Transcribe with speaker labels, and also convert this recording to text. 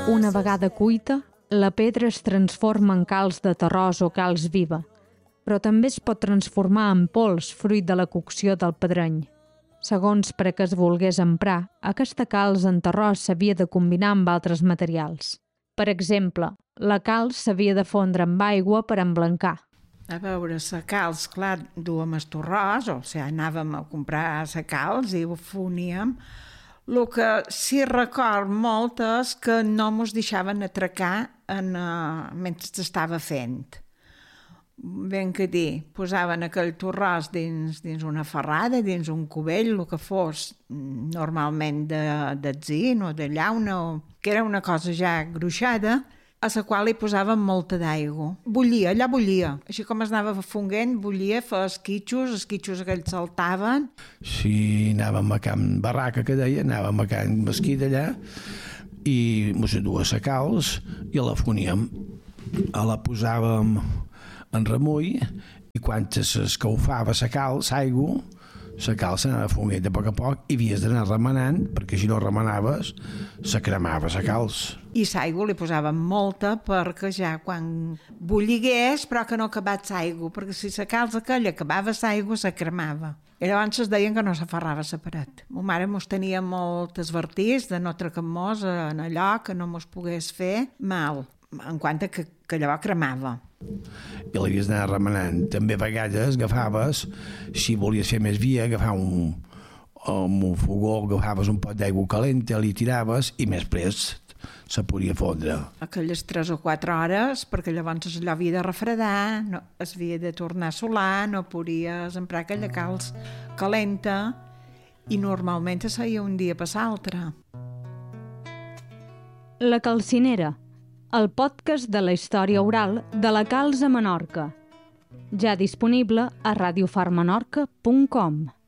Speaker 1: Una vegada cuita, la pedra es transforma en calç de terròs o calç viva, però també es pot transformar en pols fruit de la cocció del pedreny. Segons per a què es volgués emprar, aquesta calç en terròs s'havia de combinar amb altres materials. Per exemple, la calç s'havia de fondre amb aigua per emblancar.
Speaker 2: A veure, la calç, clar, duem el torròs, o sigui, anàvem a comprar la calç i ho foníem. El que sí record molt és que no mos deixaven atracar mentre estava fent. Ben que dir, posaven aquell torròs dins una ferrada, dins un cubell, el que fos, normalment de zinc o de llauna, que era una cosa ja gruixada, a la qual hi posaven molta d'aigua. Bullia, allà bullia. Així com es anava fonguent, bullia, feia esquitxos aquells saltaven.
Speaker 3: Sí, anàvem a Can Barraca, que deia, anàvem a Can Mesquida allà, i mos duia la calç i la foníem. La posàvem en remull i quan s'escaufava la calç, l'aigua, la calç s'anava fonguent a poc i havies d'anar remenant, perquè si no remenaves se cremava la calç.
Speaker 2: I l'aigua li posàvem molta perquè ja quan bulligués però que no acabés l'aigua, perquè si la calç aquella acabava l'aigua se cremava. I llavors es deien que no s'aferrava la paret. Ma mare mos tenia molt esvertits de no trecar-mos en allò que no mos pogués fer mal, en quant que llavors cremava.
Speaker 3: I l'havies d'anar remenant. També a vegades agafaves, si volies fer més via, amb un fogó, agafaves un pot d'aigua calenta, li tiraves i més pres se podia fondre.
Speaker 2: Aquelles 3 o 4 hores, perquè llavors allò havia de refredar, no, es havia de tornar a solar, no podies emprar aquella calç calenta i normalment es feia un dia per l'altre.
Speaker 1: La calcinera, el podcast de la història oral de la calç a Menorca. Ja disponible a radiofarmenorca.com.